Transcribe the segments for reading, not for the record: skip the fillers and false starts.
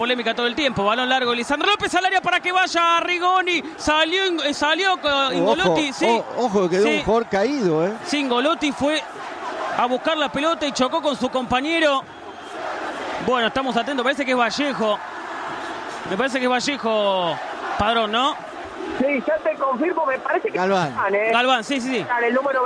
Polémica todo el tiempo, balón largo, Lisandro López al área para que vaya Rigoni, salió Ingolotti, ojo, quedó un jugador caído, Sí, Ingolotti fue a buscar la pelota y chocó con su compañero. Bueno, estamos atentos, parece que es Vallejo. Me parece que es Vallejo, Padrón, ¿no? Sí, ya te confirmo, me parece que Galván. Galván, sí. El número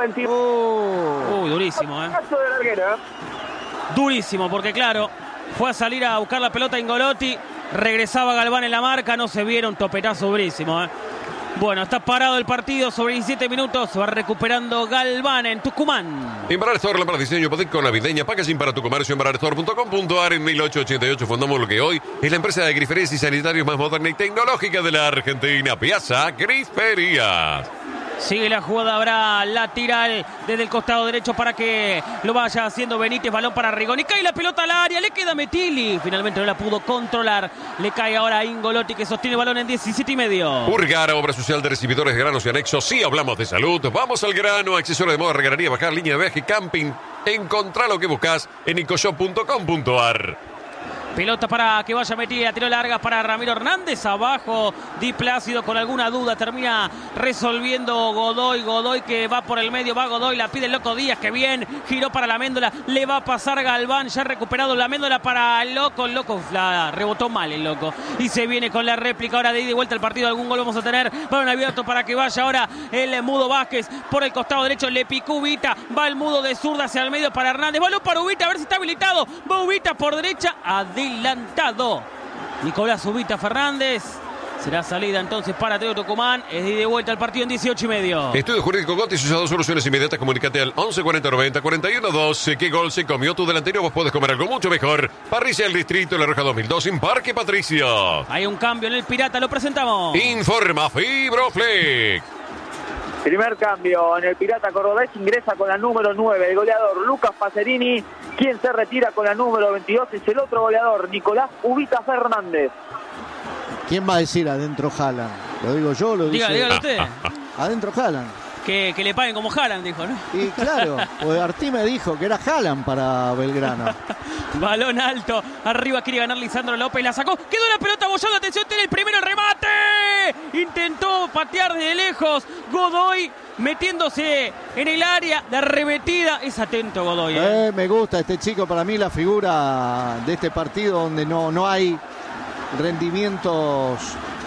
21. Uy, durísimo, Caso del arquero, Durísimo, porque claro, fue a salir a buscar la pelota Ingolotti, regresaba Galván en la marca, no se vieron, topetazo durísimo, Bueno, está parado el partido sobre 17 minutos, va recuperando Galván en Tucumán. Embarar Store, lámpara diseño hipoteca navideña, packaging para tu comercio, embararstore.com.ar. En 1888 fundamos lo que hoy es la empresa de griferías y sanitarios más moderna y tecnológica de la Argentina, Piazza Griferías. Sigue la jugada, habrá lateral desde el costado derecho para que lo vaya haciendo Benítez, balón para Rigoni, cae la pelota al área, le queda Metilli, finalmente no la pudo controlar, le cae ahora a Ingolotti que sostiene el balón en 17,5. Urgara, obra social de recibidores, granos y anexos, sí hablamos de salud, vamos al grano, accesorio de moda, regalería, bajar, línea de viaje, camping, encontrá lo que buscas en ecoshop.com.ar. Pelota para que vaya Metilli, la tiró larga para Ramiro Hernández, abajo Di Plácido con alguna duda, termina resolviendo Godoy que va por el medio, va Godoy, la pide el Loco Díaz, que bien, giró para la Méndola, le va a pasar Galván, ya ha recuperado la Méndola para el Loco la rebotó mal el Loco, y se viene con la réplica, ahora de ida y vuelta al partido, algún gol vamos a tener, balón abierto para que vaya ahora el Mudo Vázquez, por el costado derecho, le picó Ubita, va el Mudo de zurda hacia el medio para Hernández, balón para Ubita, a ver si está habilitado, va Ubita por derecha, adelantado Nicolás Ubita Fernández. Será salida entonces para Atlético Tucumán. Es de ida y vuelta al partido en 18,5. Estudio Jurídico Gotti, sus dos soluciones inmediatas. Comunícate al 11 40 90 41 12. ¿Qué gol se comió tu delantero? Vos podés comer algo mucho mejor. Parrilla del Distrito, La Roja 2002, en Parque Patricio. Hay un cambio en el Pirata, lo presentamos. Informa Fibroflex. Primer cambio en el Pirata Cordobés, ingresa con la número 9, el goleador Lucas Pacerini. Quien se retira con la número 22 es el otro goleador, Nicolás Ubita Fernández. ¿Quién va a decir adentro Haaland? ¿Lo digo yo? ¿Lo dice? Dígalo usted. Adentro Haaland. Que le paguen como Haaland, dijo, ¿no? Y claro, pues Artí me dijo que era Haaland para Belgrano. Balón alto, arriba quiere ganar Lisandro López, la sacó, quedó la pelota bollando, atención, tiene el primero remate. Intentó patear de lejos, Godoy metiéndose en el área, de arremetida, es atento Godoy. Me gusta este chico, para mí la figura de este partido donde no hay rendimientos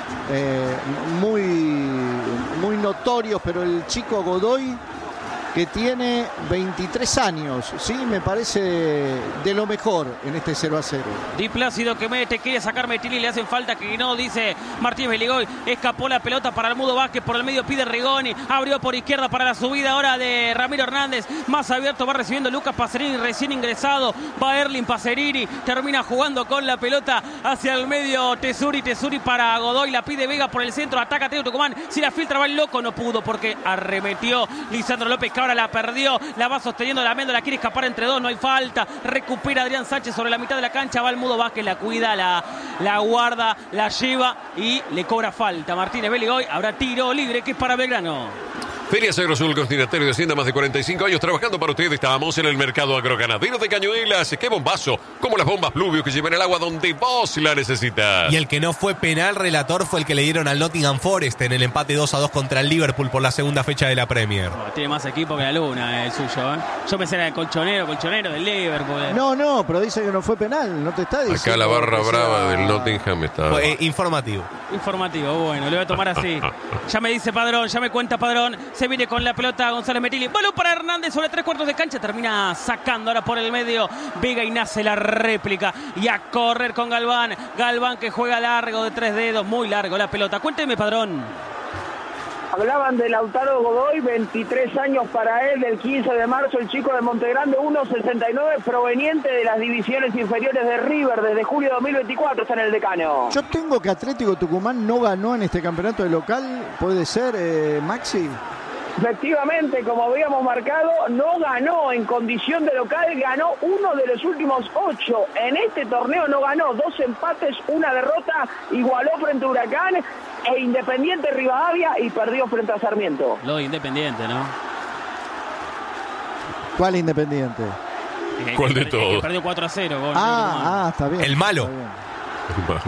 muy notorios, pero el chico Godoy, que tiene 23 años, sí, me parece de lo mejor en este 0-0. Di Plácido que mete, quiere sacar Metilli, le hacen falta que no, dice Martínez Beligoy, escapó la pelota para el Mudo Vázquez, por el medio pide Rigoni, abrió por izquierda para la subida ahora de Ramiro Hernández, más abierto va recibiendo Lucas Pacerini, recién ingresado, va Erling Pacerini, termina jugando con la pelota hacia el medio Tesuri para Godoy, la pide Vega por el centro, ataca Atlético Tucumán, si la filtra va el Loco, no pudo porque arremetió Lisandro López, que ahora la perdió, la va sosteniendo la Méndola, quiere escapar entre dos, no hay falta, recupera Adrián Sánchez sobre la mitad de la cancha, va el Mudo Vázquez, la cuida, la guarda, la lleva y le cobra falta Martínez Beligoy, habrá tiro libre que es para Belgrano. Feria Agrosul, Continental de Hacienda, más de 45 años trabajando para ustedes. Estábamos en el mercado agroganadero de Cañuelas. ¡Qué bombazo! Como las bombas Pluvio que llevan el agua donde vos la necesitas. Y el que no fue penal relator fue el que le dieron al Nottingham Forest en el empate 2-2 contra el Liverpool por la segunda fecha de la Premier. Tiene más equipo que la Luna, el suyo, Yo pensé en el colchonero del Liverpool. No, pero dice que no fue penal, no te está diciendo. Acá la barra brava del Nottingham está... Informativo, bueno, le voy a tomar así. Ya me dice Padrón, ya me cuenta Padrón. Se viene con la pelota González Metilli. Balón para Hernández sobre 3/4 de cancha. Termina sacando ahora por el medio Vega y nace la réplica. Y a correr con Galván. Galván que juega largo de 3 dedos. Muy largo la pelota. Cuénteme, Padrón. Hablaban de Lautaro Godoy, 23 años para él, del 15 de marzo, el chico de Montegrande, 1.69, proveniente de las divisiones inferiores de River, desde julio de 2024 está en el Decano. Yo tengo que Atlético Tucumán no ganó en este campeonato de local, ¿puede ser, Maxi? Efectivamente, como habíamos marcado, no ganó en condición de local, ganó uno de los últimos 8. En este torneo no ganó, 2 empates, 1 derrota, igualó frente a Huracán e Independiente Rivadavia y perdió frente a Sarmiento. Lo de Independiente, ¿no? ¿Cuál Independiente? ¿Cuál de todos? Perdió 4-0. Está bien. El malo. Está bien.